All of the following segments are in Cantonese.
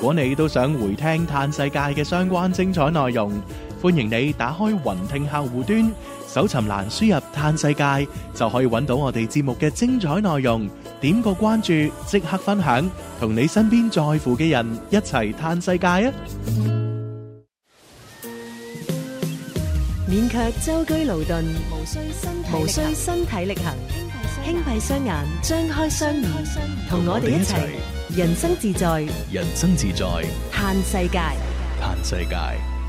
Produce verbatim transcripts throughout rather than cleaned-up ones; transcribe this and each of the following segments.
果你都想回聽嘆世界嘅相關精彩內容，歡迎你打開雲聽客戶端，搜尋欄輸入嘆世界，就可以揾到我哋節目嘅精彩內容。點個關注，即刻分享，同你身邊在乎嘅人一齊嘆世界啊！ 免卻舟車勞頓，無需身無需身體力行，輕閉雙眼，張開雙耳，同我哋一齊人生自在， 人生自在， 嘆世界， 嘆世界。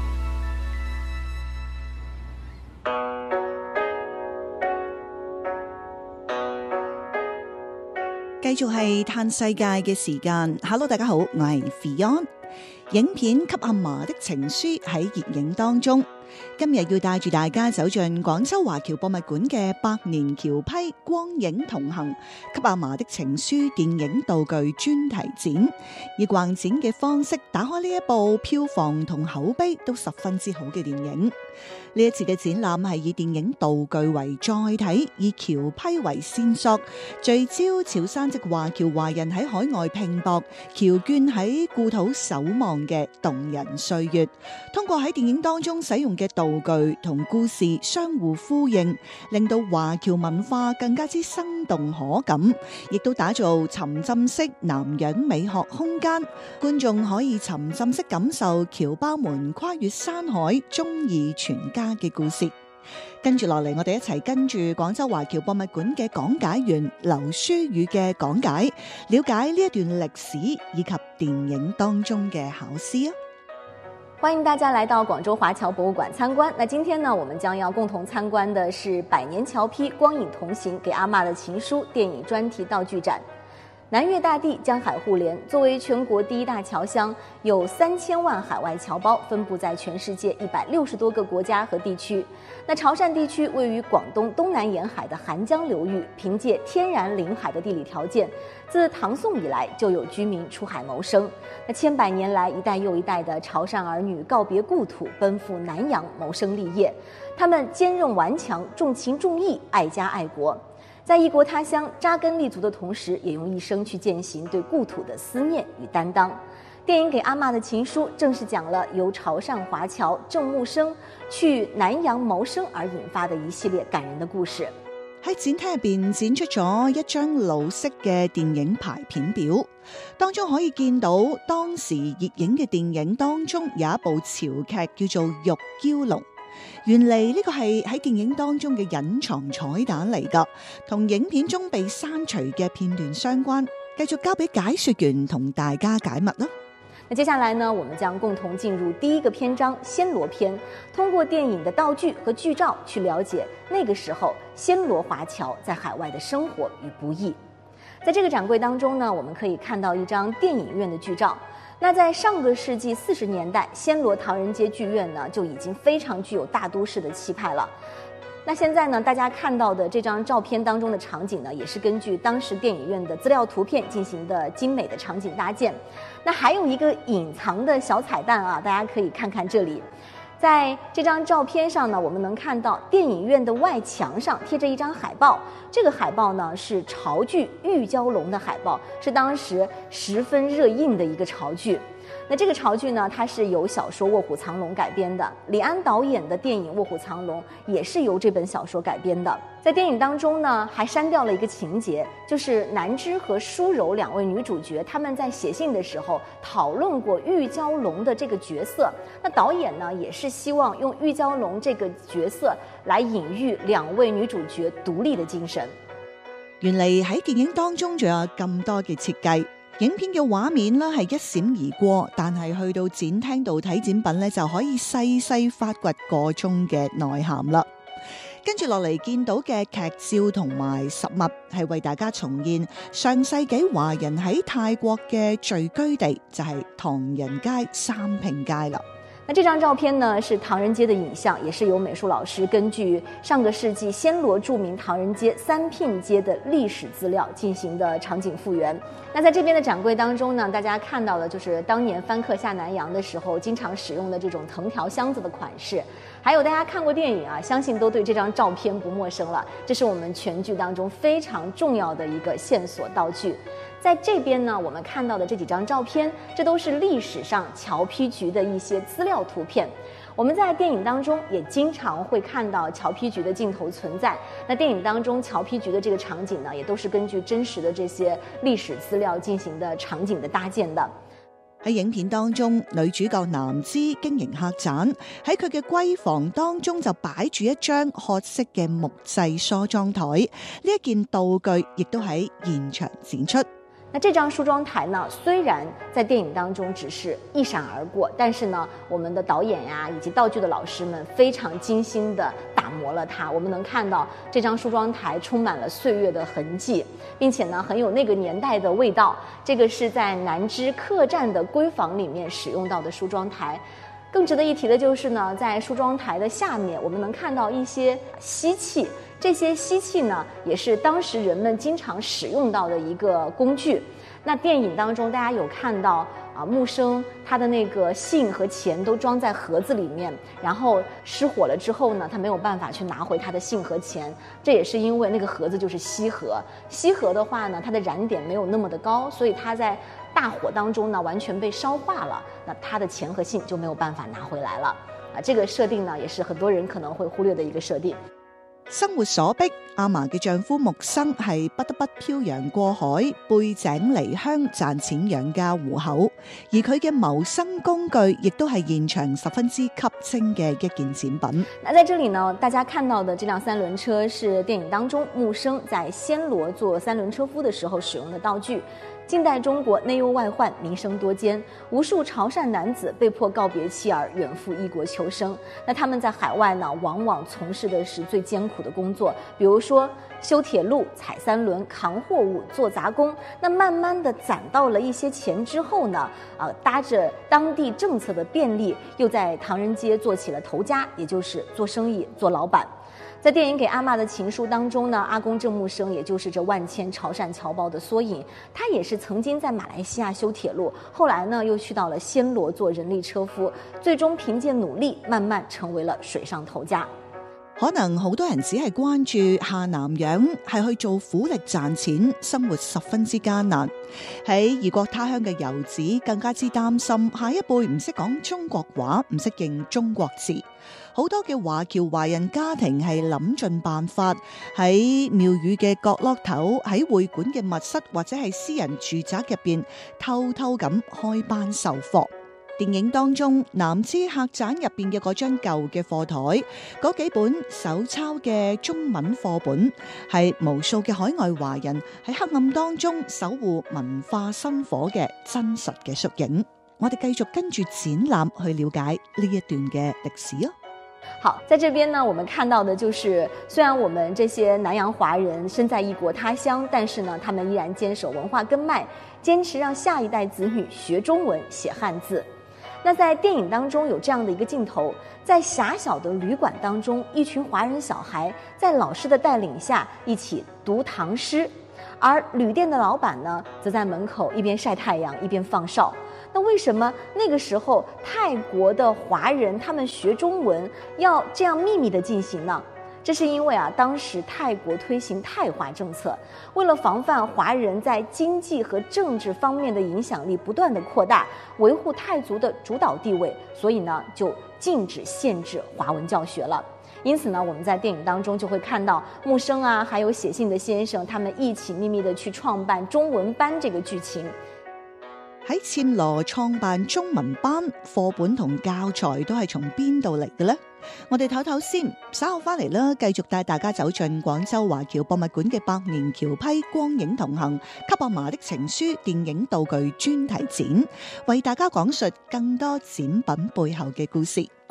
繼續係嘆世界嘅時間。Hello， 大家好，我係 Fion。影片《給阿嫲的情書》喺熱映當中，今日要帶住大家走進廣州華僑博物館嘅百年橋批光影同行《給阿嫲的情書》電影道具專題展，以逛展嘅方式打開呢一部票房同口碑都十分之好嘅電影。呢一次嘅展覽係以電影道具為載體，以橋批為線索，聚焦潮汕籍華僑華人喺海外拼搏、僑眷喺故土守望嘅動人歲月。通過喺電影當中使用嘅道具同故事相互呼應，令到華僑文化更加之生動可感，亦都打造沉浸式南洋美學空間，觀眾可以沉浸式感受僑胞們跨越山海、忠義全家嘅故事。跟住落嚟，我哋一齊跟住廣州華僑博物館嘅講解員劉書宇嘅講解，了解呢一段歷史以及電影當中嘅巧思啊！ 歡迎大家來到廣州華僑博物館參觀。那今天呢，我們將要共同參觀的是百年橋批光影同行給阿嬷的情書電影專題道具展。南粵大地，江海互聯，作為全國第一大僑鄉，有三千萬海外僑胞分布在全世界一百六十多個國家和地區。那潮汕地區位於廣東東南沿海的韓江流域，憑借天然臨海的地理條件，自唐宋以來就有居民出海謀生。那千百年來，一代又一代的潮汕兒女告別故土，奔赴南洋謀生立業。他們堅韌頑強，重情重義，愛家愛國。在異國他鄉扎根立足的同時，也用一生去踐行對故土的思念與擔當。電影《給阿嬷的情書》正是講了由潮汕華僑鄭木生去南洋謀生而引發的一系列感人的故事。 喺展廳入邊展出咗一張老式嘅電影排片表，當中可以見到當時熱映嘅電影當中有一部潮劇叫做《玉嬌龍》。原嚟呢個係喺電影當中嘅隱藏彩蛋嚟㗎，同影片中被刪除嘅片段相關。繼續交俾解說員同大家解密啦。 那接下來呢，我們將共同進入第一個篇章暹羅篇，通過電影的道具和劇照去了解那個時候暹羅華僑在海外的生活與不易。在這個展櫃當中呢，我們可以看到一張電影院的劇照。那在上個世紀四十年代，暹羅唐人街劇院呢就已經非常具有大都市的氣派了。那現在呢，大家看到的這張照片當中的場景呢，也是根據當時電影院的資料圖片進行的精美的場景搭建。那還有一個隱藏的小彩蛋啊，大家可以看看這裡。在這張照片上呢，我們能看到電影院的外牆上貼着一張海報，這個海報呢是潮劇《玉嬌龍》的海報，是當時十分熱映的一個潮劇。那這個潮劇呢，它是由小說《臥虎藏龍》改編的，李安導演的電影《臥虎藏龍》也是由這本小說改編的。在電影當中呢，還刪掉了一個情節，就是南枝和舒柔兩位女主角，她們在寫信的時候討論過玉嬌龍的這個角色。那導演呢，也是希望用玉嬌龍這個角色來隱喻兩位女主角獨立的精神。 原嚟喺電影當中仲有咁多嘅設計。影片嘅畫面呢係一閃而過，但係去到展廳度睇展品呢，就可以細細發掘個中嘅內涵啦。跟住落嚟見到嘅劇照同埋實物係為大家重現上世紀華人喺泰國嘅聚居地，就係唐人街三拼街啦。 那這張照片呢是唐人街的影像，也是由美術老師根據上個世紀暹羅著名唐人街三拼街的歷史資料進行的場景復原。那在這邊的展櫃當中呢，大家看到的就是當年番客下南洋的時候經常使用的這種藤條箱子的款式，還有大家看過電影啊，相信都對這張照片不陌生了。這是我們全劇當中非常重要的一個線索道具。 在这边呢，我们看到的这几张照片，这都是历史上乔埤局的一些资料图片。我们在电影当中也经常会看到乔埤局的镜头存在。那电影当中乔埤局的这个场景呢，也都是根據真實的這些歷史資料進行的場景的搭建的。 喺影片當中，女主角南枝經營客棧，喺佢嘅閨房當中就擺住一張褐色嘅木製梳妝台，呢一件道具亦都喺現場展出。 那這張梳妝台呢，雖然在電影當中只是一閃而過，但是呢，我們的導演呀以及道具的老師們非常精心的打磨了它。我們能看到這張梳妝台充滿了歲月的痕跡，並且呢，很有那個年代的味道。這個是在南枝客棧的閨房裡面使用到的梳妝台。更值得一提的就是呢，在梳妝台的下面，我們能看到一些吸器。這些吸器呢，也是當時人們經常使用到的一個工具。那電影當中，大家有看到啊，木生他的那個信和錢都裝在盒子裡面，然後失火了之後呢，他沒有辦法去拿回他的信和錢，這也是因為那個盒子就是錫盒。錫盒的話呢，它的燃點沒有那麼的高，所以它在大火當中呢，完全被燒化了，那他的錢和信就沒有辦法拿回來了。啊，這個設定呢，也是很多人可能會忽略的一個設定。 生活所迫，阿嫲嘅丈夫木生係不得不漂洋過海，背井離鄉賺錢養家糊口，而佢嘅謀生工具亦都係現場十分之吸睛嘅一件展品。 那在這裡呢，大家看到的這輛三輪車是電影當中木生在暹羅做三輪車夫的時候使用的道具。近代中國內憂外患，民生多艱，無數潮汕男子被迫告別妻兒，遠赴異國求生。那他們在海外呢，往往從事的是最艱苦的工作，比如說修鐵路、踩三輪、扛貨物、做雜工。那慢慢的攢到了一些錢之後呢，啊，搭着當地政策的便利，又在唐人街做起了頭家，也就是做生意、做老闆。在電影給阿嬤的情書當中呢，阿公鄭木生也就是這萬千潮汕僑胞的縮影。他也是曾經在馬來西亞修鐵路，後來呢又去到了暹羅做人力車夫，最終憑借努力慢慢成為了水上頭家。 可能好多人只係關注下南洋係去做苦力賺錢，生活十分之艱難。喺異國他鄉嘅遊子更加之擔心下一輩唔識講中國話，唔識認中國字。好多嘅華僑華人家庭係諗盡辦法喺廟宇嘅角落頭，喺會館嘅密室或者係私人住宅入邊偷偷咁開班授課。電影當中南枝客棧入邊嘅嗰張舊嘅課台，嗰幾本手抄嘅中文課本，係無數嘅海外華人喺黑暗當中守護文化薪火嘅真實嘅縮影。我哋繼續跟住展覽去了解呢一段嘅歷史啊。 好，在這邊呢，我們看到的就是雖然我們這些南洋華人身在異國他鄉，但是呢，他們依然堅守文化根脈，堅持讓下一代子女學中文、寫漢字。那在電影當中有這樣的一個鏡頭，在狹小的旅館當中，一群華人小孩在老師的帶領下一起讀唐詩，而旅店的老闆呢，則在門口一邊曬太陽一邊放哨。那為什麼那個時候泰國的華人他們學中文要這樣秘密地進行呢？這是因為啊，當時泰國推行泰化政策，為了防範華人在經濟和政治方面的影響力不斷地擴大，維護泰族的主導地位，所以呢就禁止限制華文教學了。因此呢，我們在電影當中就會看到木生啊，還有寫信的先生，他們一起秘密地去創辦中文班這個劇情。 喺暹羅創辦中文班，課本同教材都係從邊度嚟嘅呢？我哋唞唞先，稍後翻嚟啦，繼續帶大家走進廣州華僑博物館嘅百年僑批光影同行給阿嫲的情書電影道具專題展，為大家講述更多展品背後嘅故事。